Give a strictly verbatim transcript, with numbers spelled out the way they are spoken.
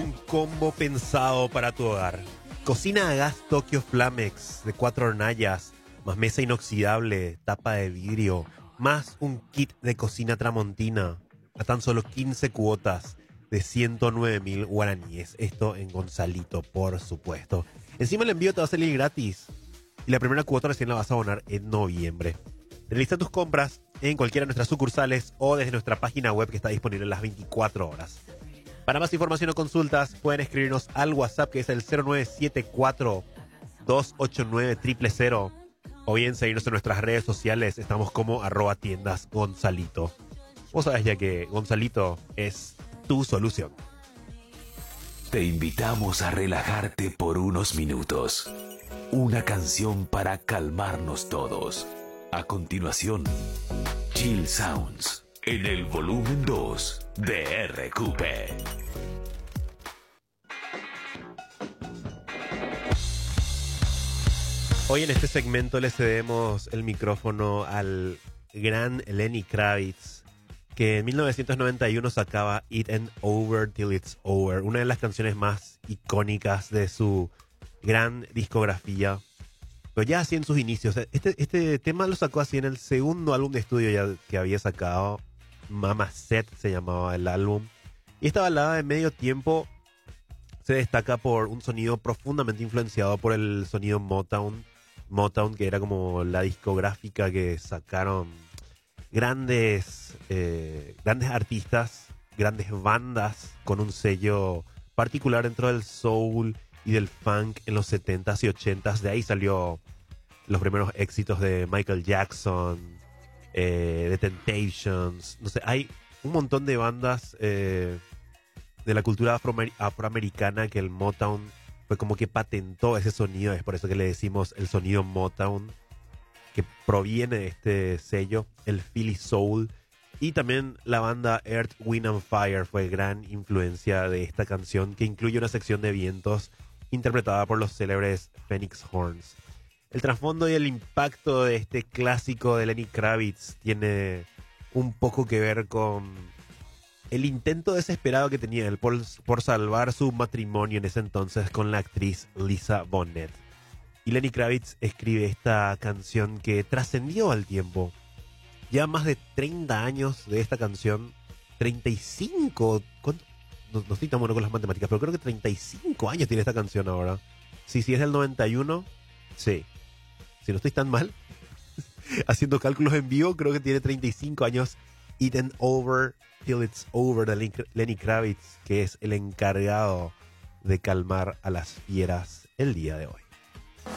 un combo pensado para tu hogar. Cocina a gas Tokyo Flamex de cuatro hornallas, más mesa inoxidable, tapa de vidrio, más un kit de cocina tramontina a tan solo quince cuotas de ciento nueve mil guaraníes. Esto en Gonzalito, por supuesto. Encima el envío te va a salir gratis y la primera cuota recién la vas a abonar en noviembre. Realiza tus compras en cualquiera de nuestras sucursales o desde nuestra página web que está disponible las veinticuatro horas. Para más información o consultas pueden escribirnos al WhatsApp que es el cero nueve siete cuatro, dos ocho nueve, cero cero cero o bien seguirnos en nuestras redes sociales. Estamos como arroba tiendas Gonzalito. Vos sabés ya que Gonzalito es tu solución. Te invitamos a relajarte por unos minutos. Una canción para calmarnos todos. A continuación, Chill Sounds en el volumen dos de R Q P. Hoy en este segmento le cedemos el micrófono al gran Lenny Kravitz, que en mil novecientos noventa y uno sacaba It Ain't Over Till It's Over, una de las canciones más icónicas de su gran discografía. Pero ya así en sus inicios, este, este tema lo sacó así en el segundo álbum de estudio ya que había sacado, Mama Set se llamaba el álbum. Y esta balada de medio tiempo se destaca por un sonido profundamente influenciado por el sonido Motown. Motown, que era como la discográfica que sacaron grandes, eh, grandes artistas, grandes bandas con un sello particular dentro del soul y del funk en los setentas y ochentas. De ahí salió los primeros éxitos de Michael Jackson, eh, The Temptations. No sé, hay un montón de bandas eh, de la cultura afroamer- afroamericana que el Motown fue como que patentó ese sonido. Es por eso que le decimos el sonido Motown, que proviene de este sello, el Philly Soul. Y también la banda Earth, Wind and Fire fue gran influencia de esta canción, que incluye una sección de vientos interpretada por los célebres Phoenix Horns. El trasfondo y el impacto de este clásico de Lenny Kravitz tiene un poco que ver con el intento desesperado que tenía él por, por salvar su matrimonio en ese entonces con la actriz Lisa Bonet. Y Lenny Kravitz escribe esta canción que trascendió al tiempo. Ya más de treinta años de esta canción, treinta y cinco, ¿cuánto? No, no estoy tan bueno con las matemáticas, pero creo que treinta y cinco años tiene esta canción ahora. Sí, sí, es del noventa y uno, sí. Si no estoy tan mal, haciendo cálculos en vivo, creo que tiene treinta y cinco años. It Ain't Over Till It's Over de Lenny Kravitz, que es el encargado de calmar a las fieras el día de hoy.